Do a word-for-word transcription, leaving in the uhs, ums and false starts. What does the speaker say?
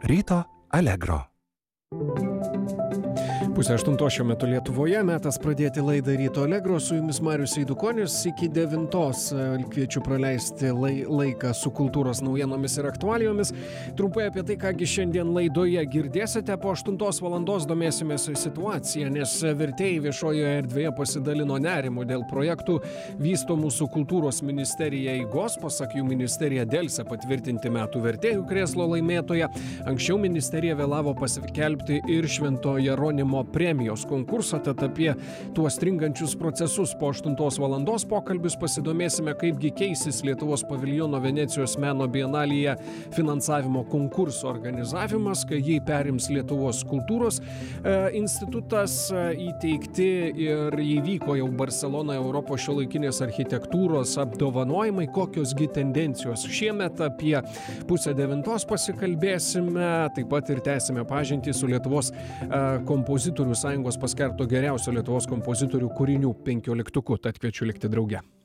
Ryto Allegro. Pusė aštuntos šiuo metu Lietuvoje, metas pradėti laidą Ryto Allegro, su jumis Marius Eidukonis, iki devintos kviečiu praleisti lai, laiką su kultūros naujienomis ir aktualijomis. Trumpai apie tai, kągi šiandien laidoje girdėsite, po aštuntos valandos domėsimės situaciją, nes vertėjai viešojoje erdvėje pasidalino nerimu dėl projektų vysto mūsų kultūros ministerija eigos, pasak jų ministerija dėlsia patvirtinti metų vertėjų krėslo laimėtoją. Anksčiau ministerija vėlavo paskelbti ir Švento Jeronimo premijos konkursą, tad apie tuos stringančius procesus po aštuntos valandos pokalbis pasidomėsime, kaipgi keisis Lietuvos paviljono Venecijos meno bienalėje finansavimo konkurso organizavimas, kai jį perims Lietuvos kultūros e, institutas, e, įteikti ir įvyko jau Barcelonoje Europos šiuolaikinės architektūros apdovanojimai, kokiosgi tendencijos šiemet. Apie pusę devintos pasikalbėsime, taip pat ir tęsime pažintį su Lietuvos e, kompozitorių sąjungos paskelbto geriausio Lietuvos kompozitorių kūrinių penkioliktuku, tad kviečiu likti drauge.